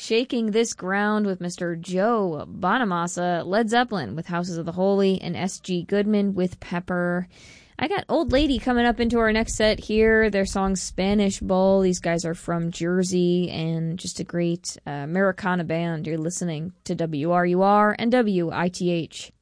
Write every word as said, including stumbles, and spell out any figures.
Shaking This Ground with Mister Joe Bonamassa, Led Zeppelin with Houses of the Holy, and S G Goodman with Pepper. I got Old Lady coming up into our next set here. Their song Spanish Bull. These guys are from Jersey and just a great uh, Americana band. You're listening to W R U R and W I T H.